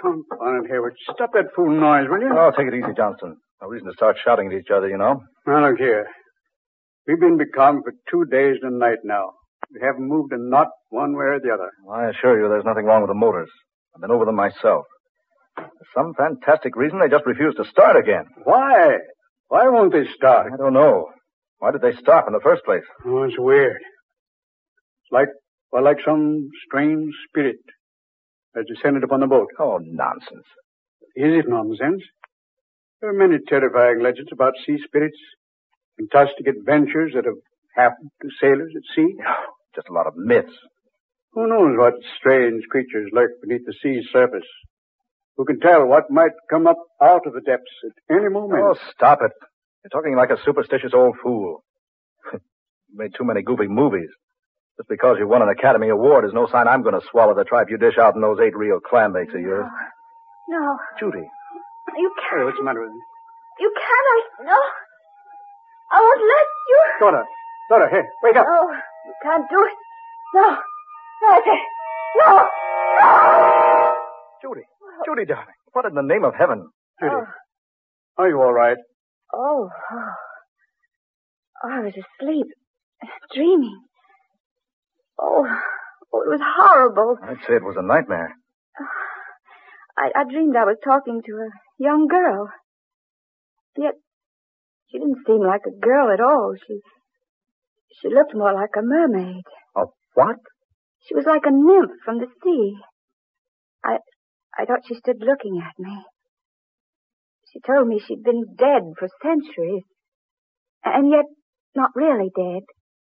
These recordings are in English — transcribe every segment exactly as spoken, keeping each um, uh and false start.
Confounded Hayward. Stop that fool noise, will you? Oh, take it easy, Johnston. No reason to start shouting at each other, you know. Now, look here. We've been becalmed for two days and a night now. We haven't moved a knot one way or the other. Well, I assure you there's nothing wrong with the motors. I've been over them myself. For some fantastic reason, they just refuse to start again. Why? Why won't they start? I don't know. Why did they stop in the first place? Oh, it's weird. It's like, well, like some strange spirit that descended upon the boat. Oh, nonsense. Is it nonsense? There are many terrifying legends about sea spirits, fantastic adventures that have happened to sailors at sea. Just a lot of myths. Who knows what strange creatures lurk beneath the sea's surface? Who can tell what might come up out of the depths at any moment? Oh, stop it. You're talking like a superstitious old fool. You made too many goofy movies. Just because you won an Academy Award is no sign I'm going to swallow the tripe you dish out in those eight real clam bakes of yours. No. No. Judy. You can't. Hey, what's the matter with you? You can't. I... No. I won't let you. Daughter. Daughter, hey, wake up. No. You can't do it. No. No, I say. No. No. Judy. Judy, darling. What in the name of heaven? Judy. Oh. Are you all right? Oh. Oh. Oh, I was asleep. Dreaming. Oh. Oh, it was horrible. I'd say it was a nightmare. I, I dreamed I was talking to a young girl. Yet, she didn't seem like a girl at all. She, she looked more like a mermaid. A what? She was like a nymph from the sea. I, I thought she stood looking at me. She told me she'd been dead for centuries, and yet not really dead.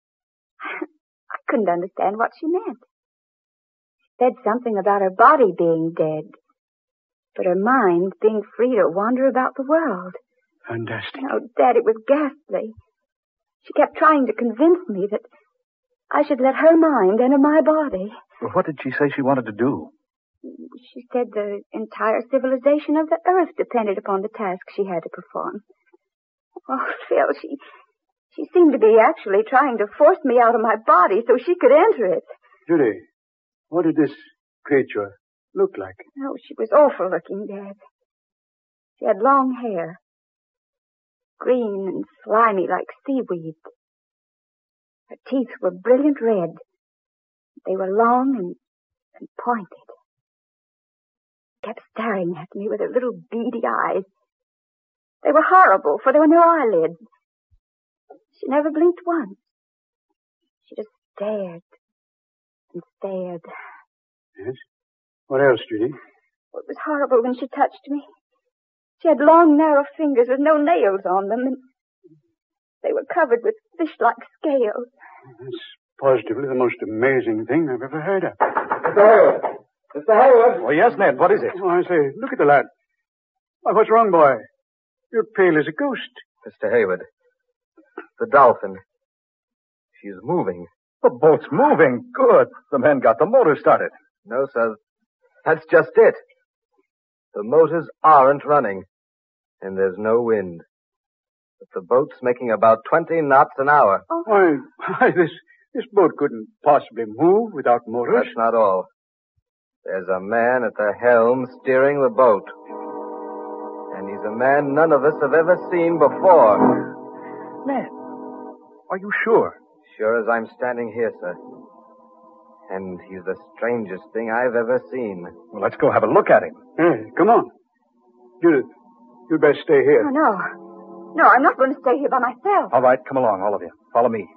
I couldn't understand what she meant. She said something about her body being dead, but her mind being free to wander about the world. Fantastic. Oh, Dad, it was ghastly. She kept trying to convince me that I should let her mind enter my body. Well, what did she say she wanted to do? She said the entire civilization of the earth depended upon the task she had to perform. Oh, Phil, she, she seemed to be actually trying to force me out of my body so she could enter it. Judy, what did this creature look like? Oh, she was awful looking, Dad. She had long hair. Green and slimy like seaweed. Her teeth were brilliant red. They were long and, and pointed. She kept staring at me with her little beady eyes. They were horrible, for there were no eyelids. She never blinked once. She just stared and stared. Yes? What else, Judy? Well, it was horrible when she touched me. She had long, narrow fingers with no nails on them, and they were covered with fish-like scales. That's positively the most amazing thing I've ever heard of. Mister Hayward! Mister Hayward! Oh, yes, Ned. What is it? Oh, I say, look at the lad. Why, what's wrong, boy? You're pale as a ghost. Mister Hayward, the Dolphin. She's moving. The boat's moving. Good. The men got the motor started. No, sir. That's just it. The motors aren't running, and there's no wind. But the boat's making about twenty knots an hour. Oh. Why, why, this, this boat couldn't possibly move without motors. That's not all. There's a man at the helm steering the boat. And he's a man none of us have ever seen before. Ned, are you sure? Sure as I'm standing here, sir. And he's the strangest thing I've ever seen. Well, let's go have a look at him. Hey, come on. Judith, you'd best stay here. Oh, no. No, I'm not going to stay here by myself. All right, come along, all of you. Follow me.